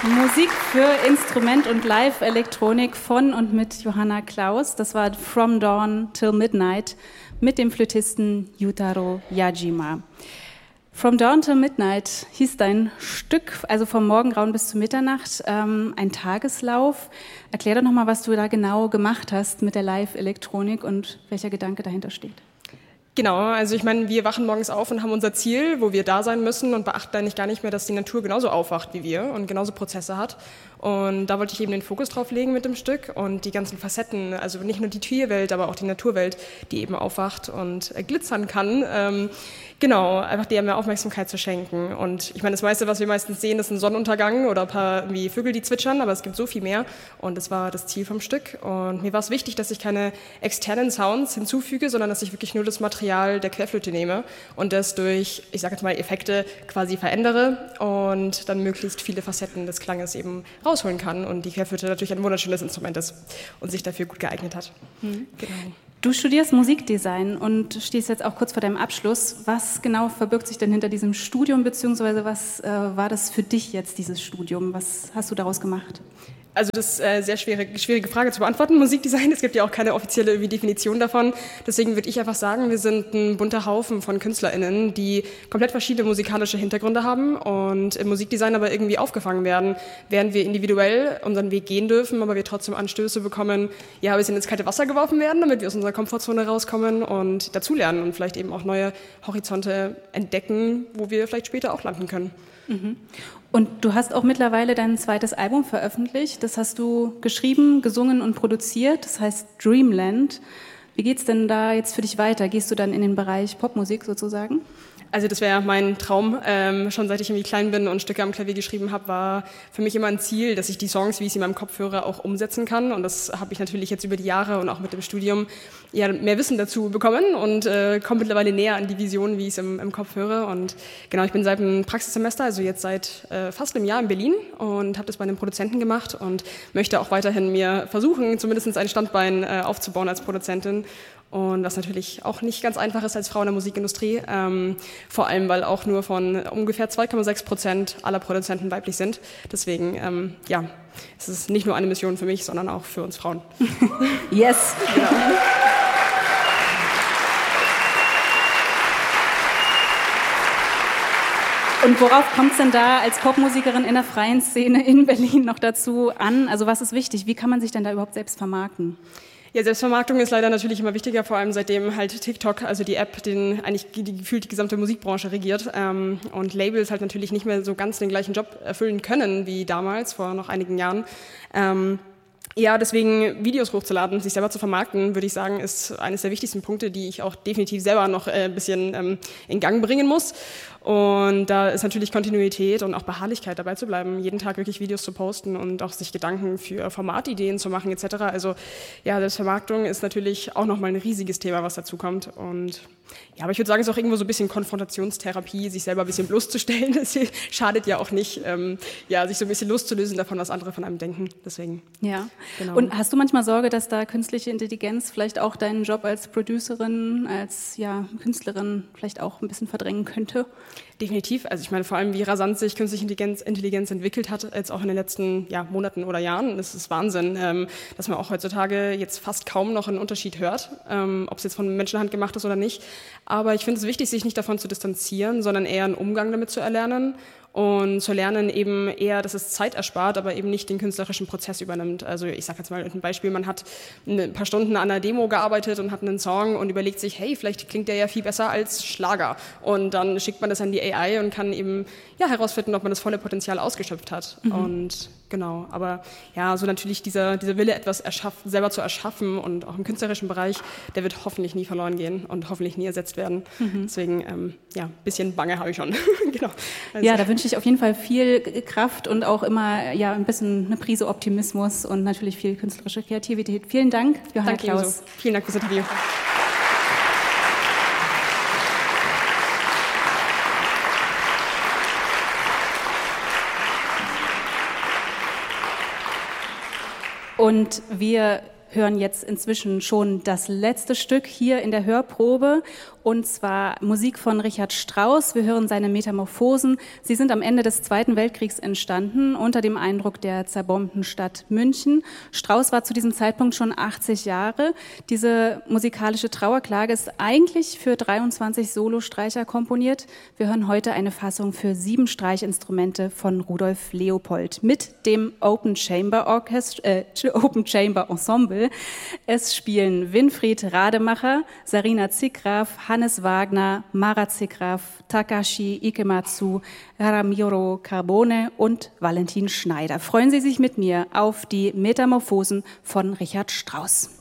Musik für Instrument und Live-Elektronik von und mit Johanna Klaus. Das war From Dawn Till Midnight mit dem Flötisten Yutaro Yajima. From Dawn Till Midnight hieß dein Stück, also vom Morgengrauen bis zur Mitternacht, ein Tageslauf. Erklär doch nochmal, was du da genau gemacht hast mit der Live-Elektronik und welcher Gedanke dahinter steht. Genau, also ich meine, wir wachen morgens auf und haben unser Ziel, wo wir da sein müssen und beachten eigentlich gar nicht mehr, dass die Natur genauso aufwacht wie wir und genauso Prozesse hat. Und da wollte ich eben den Fokus drauf legen mit dem Stück und die ganzen Facetten, also nicht nur die Tierwelt, aber auch die Naturwelt, die eben aufwacht und glitzern kann. Genau, einfach der mehr Aufmerksamkeit zu schenken. Und ich meine, das meiste, was wir meistens sehen, ist ein Sonnenuntergang oder ein paar irgendwie Vögel, die zwitschern, aber es gibt so viel mehr. Und das war das Ziel vom Stück. Und mir war es wichtig, dass ich keine externen Sounds hinzufüge, sondern dass ich wirklich nur das Material der Querflöte nehme und das durch, ich sage jetzt mal, Effekte quasi verändere und dann möglichst viele Facetten des Klanges eben rausholen kann. Und die Querflöte natürlich ein wunderschönes Instrument ist und sich dafür gut geeignet hat. Mhm. Genau. Du studierst Musikdesign und stehst jetzt auch kurz vor deinem Abschluss. Was genau verbirgt sich denn hinter diesem Studium, beziehungsweise was war das für dich jetzt, dieses Studium? Was hast du daraus gemacht? Also das ist eine sehr schwierige Frage zu beantworten, Musikdesign. Es gibt ja auch keine offizielle Definition davon. Deswegen würde ich einfach sagen, wir sind ein bunter Haufen von KünstlerInnen, die komplett verschiedene musikalische Hintergründe haben und im Musikdesign aber irgendwie aufgefangen werden, während wir individuell unseren Weg gehen dürfen, aber wir trotzdem Anstöße bekommen, ja, ein bisschen ins kalte Wasser geworfen werden, damit wir aus unserer Komfortzone rauskommen und dazulernen und vielleicht eben auch neue Horizonte entdecken, wo wir vielleicht später auch landen können. Mhm. Und du hast auch mittlerweile dein zweites Album veröffentlicht. Das hast du geschrieben, gesungen und produziert. Das heißt Dreamland. Wie geht's denn da jetzt für dich weiter? Gehst du dann in den Bereich Popmusik sozusagen? Also das wäre mein Traum. Schon seit ich irgendwie klein bin und Stücke am Klavier geschrieben habe, war für mich immer ein Ziel, dass ich die Songs, wie ich sie in meinem Kopf höre, auch umsetzen kann. Und das habe ich natürlich jetzt über die Jahre und auch mit dem Studium ja mehr Wissen dazu bekommen und komme mittlerweile näher an die Vision, wie ich es im Kopf höre. Und genau, ich bin seit einem Praxissemester, also jetzt seit fast einem Jahr in Berlin und habe das bei einem Produzenten gemacht und möchte auch weiterhin mir versuchen, zumindest ein Standbein aufzubauen als Produzentin. Und was natürlich auch nicht ganz einfach ist als Frau in der Musikindustrie, vor allem, weil auch nur von ungefähr 2,6% aller Produzenten weiblich sind. Deswegen, ja, es ist nicht nur eine Mission für mich, sondern auch für uns Frauen. Yes! Genau. Und worauf kommt es denn da als Popmusikerin in der freien Szene in Berlin noch dazu an? Also was ist wichtig? Wie kann man sich denn da überhaupt selbst vermarkten? Ja, Selbstvermarktung ist leider natürlich immer wichtiger, vor allem seitdem halt TikTok, also die App, eigentlich gefühlt die gesamte Musikbranche regiert und Labels halt natürlich nicht mehr so ganz den gleichen Job erfüllen können wie damals, vor noch einigen Jahren. Ja, deswegen Videos hochzuladen, sich selber zu vermarkten, würde ich sagen, ist eines der wichtigsten Punkte, die ich auch definitiv selber noch ein bisschen in Gang bringen muss. Und da ist natürlich Kontinuität und auch Beharrlichkeit dabei zu bleiben, jeden Tag wirklich Videos zu posten und auch sich Gedanken für Formatideen zu machen etc. Also ja, Selbstvermarktung ist natürlich auch nochmal ein riesiges Thema, was dazu kommt. Und ja, aber ich würde sagen, es ist auch irgendwo so ein bisschen Konfrontationstherapie, sich selber ein bisschen bloßzustellen. Das schadet ja auch nicht, ja, sich so ein bisschen loszulösen davon, was andere von einem denken. Deswegen. Ja. Genau. Und hast du manchmal Sorge, dass da künstliche Intelligenz vielleicht auch deinen Job als Producerin, als Künstlerin vielleicht auch ein bisschen verdrängen könnte? Definitiv. Also ich meine, vor allem, wie rasant sich künstliche Intelligenz entwickelt hat, jetzt auch in den letzten Monaten oder Jahren. Das ist Wahnsinn, dass man auch heutzutage jetzt fast kaum noch einen Unterschied hört, ob es jetzt von Menschenhand gemacht ist oder nicht. Aber ich finde es wichtig, sich nicht davon zu distanzieren, sondern eher einen Umgang damit zu erlernen. Und zu lernen eben eher, dass es Zeit erspart, aber eben nicht den künstlerischen Prozess übernimmt. Also ich sage jetzt mal ein Beispiel, man hat ein paar Stunden an einer Demo gearbeitet und hat einen Song und überlegt sich, hey, vielleicht klingt der ja viel besser als Schlager. Und dann schickt man das an die AI und kann eben herausfinden, ob man das volle Potenzial ausgeschöpft hat. Mhm. Und genau, aber ja, so natürlich dieser Wille, etwas selber zu erschaffen und auch im künstlerischen Bereich, der wird hoffentlich nie verloren gehen und hoffentlich nie ersetzt werden. Mhm. Deswegen, ein bisschen Bange habe ich schon. Genau. Also. Ja, da wünsche ich auf jeden Fall viel Kraft und auch immer ein bisschen eine Prise Optimismus und natürlich viel künstlerische Kreativität. Vielen Dank, Johanna Klaus. Ebenso. Vielen Dank fürs Interview. Und wir hören jetzt inzwischen schon das letzte Stück hier in der Hörprobe. und zwar Musik von Richard Strauss. Wir hören seine Metamorphosen. Sie sind am Ende des Zweiten Weltkriegs entstanden, unter dem Eindruck der zerbombten Stadt München. Strauss war zu diesem Zeitpunkt schon 80 Jahre. Diese musikalische Trauerklage ist eigentlich für 23 Solostreicher komponiert. Wir hören heute eine Fassung für 7 Streichinstrumente von Rudolf Leopold mit dem Open Chamber Ensemble. Es spielen Winfried Rademacher, Sarina Zickgraf, Hannes Wagner, Mara Zickgraf, Takashi Ikematsu, Ramiro Carbone und Valentin Schneider. Freuen Sie sich mit mir auf die Metamorphosen von Richard Strauss.